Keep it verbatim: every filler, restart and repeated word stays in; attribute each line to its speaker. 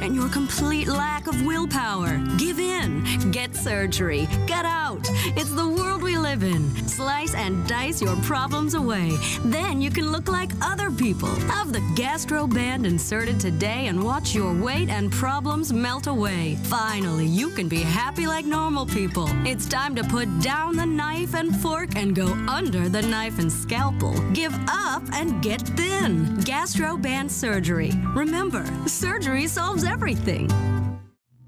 Speaker 1: and your complete lack of willpower. Give in. Get surgery. Get out. It's the world we live in. Slice and dice your problems away. Then you can look like other people. Have the Gastro Band inserted today and watch your weight and problems melt away. Finally, you can be happy like normal people. It's time to put down the knife and fork and go under the knife and scalpel. Give up and get thin. Gastro Band surgery. Remember, surgery solves everything.